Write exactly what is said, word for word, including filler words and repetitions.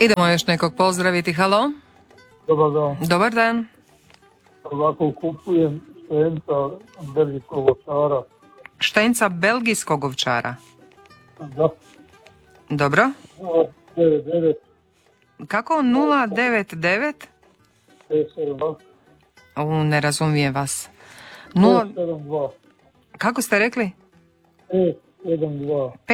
Idemo još nekog pozdraviti. Halo? Dobar dan. Dobar dan. Ovako kupujem štenca belgijskog ovčara. Štenca belgijskog ovčara. Da. Dobro. nula devet devet Kako? nula devet devet? pet sedam dva U, ne razumijem vas. Nula... pet sedam dva Kako ste rekli? pet sedam dva